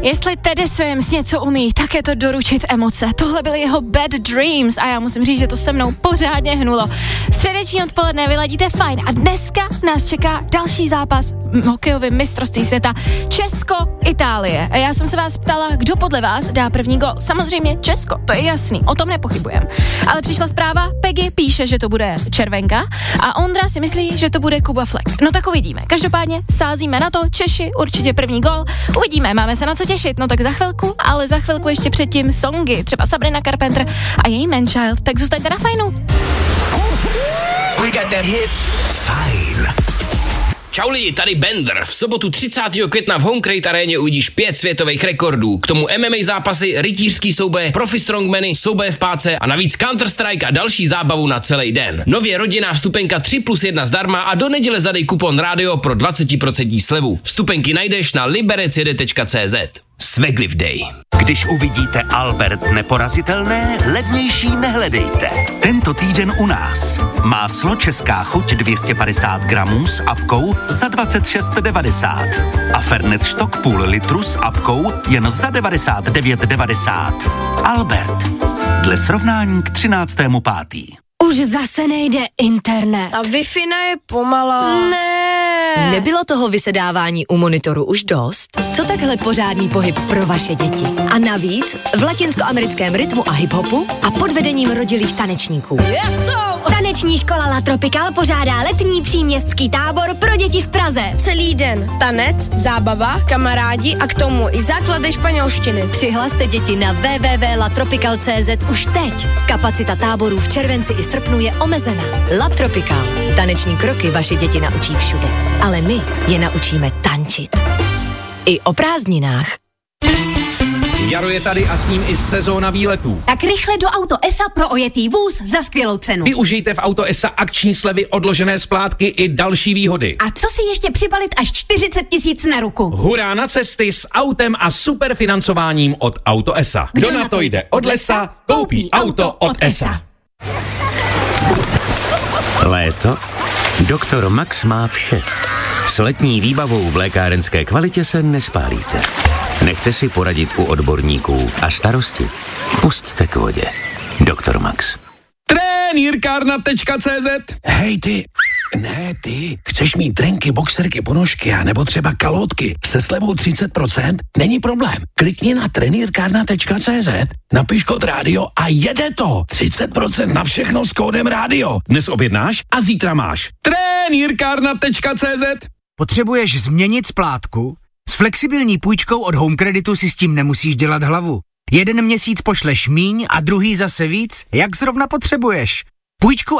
Jestli Teddy Swims něco umí, tak je to doručit emoce. Tohle byly jeho Bad Dreams a já musím říct, že to se mnou pořádně hnulo. Středeční odpoledne vyladíte fajn a dneska nás čeká další zápas hokejovým mistrovství světa Česko-Itálie. A já jsem se vás ptala, kdo podle vás dá první gol. Samozřejmě Česko, to je jasný, o tom nepochybujem. Ale přišla zpráva, Peggy píše, že to bude Červenka a Ondra si myslí, že to bude Kuba Flek. No tak uvidíme. Každopádně sázíme na to, Češi určitě první gol. Uvidíme, máme se na co těšit. No tak za chvilku, ale za chvilku ještě předtím songy, třeba Sabrina Carpenter a její Manchild. Tak zůstaňte na fajnu. We got that hit. Fajn. Čau lidi, tady Bender. V sobotu 30. května v Home Crate aréně uvidíš 5 světových rekordů. K tomu MMA zápasy, rytířský souboje, profi strongmany, souboje v páce a navíc Counter-Strike a další zábavu na celý den. Nově rodinná vstupenka 3+1 zdarma a do neděle zadej kupon rádio pro 20% slevu. Vstupenky najdeš na liberecjede.cz. Svegliv Day. Když uvidíte Albert neporazitelné, levnější nehledejte. Tento týden u nás. Máslo Česká chuť 250 gramů s apkou za 26,90. A Fernet Stock půl litru s apkou jen za 99,90. Albert. Dle srovnání k 13.5. Už zase nejde internet. A Wi-Fi je pomalá. Ne. Nebylo toho vysedávání u monitoru už dost? Co takhle pořádný pohyb pro vaše děti? A navíc v latinskoamerickém rytmu a hiphopu a pod vedením rodilých tanečníků. Taneční škola La Tropical pořádá letní příměstský tábor pro děti v Praze. Celý den tanec, zábava, kamarádi a k tomu i základy španělštiny. Přihlaste děti na www.latropical.cz už teď. Kapacita táborů v červenci i srpnu je omezena. La Tropical. Taneční kroky vaše děti naučí všude. Ale my je naučíme tančit. I o prázdninách. Jaro je tady a s ním i sezóna výletů. Tak rychle do Auto ESA pro ojetý vůz za skvělou cenu. Využijte v Auto ESA akční slevy, odložené splátky i další výhody. A co si ještě přibalit až 40 000 na ruku? Hurá na cesty s autem a superfinancováním od Auto ESA. Kdo na to jde od lesa, koupí auto od ESA. Léto? Doktor Max má vše. S letní výbavou v lékárenské kvalitě se nespálíte. Nechte si poradit u odborníků a starosti pusťte k vodě. Doktor Max. Trenýrkárna.cz. Hej ty, ne ty, chceš mít trenky, boxerky, ponožky a nebo třeba kalhotky se slevou 30%? Není problém. Klikni na trenýrkárna.cz, napiš kód rádio a jede to. 30% na všechno s kódem rádio. Dnes objednáš a zítra máš. Trenýrkárna.cz. Potřebuješ změnit splátku? S flexibilní půjčkou od Home Creditu si s tím nemusíš dělat hlavu. Jeden měsíc pošleš míň a druhý zase víc, jak zrovna potřebuješ. Půjčku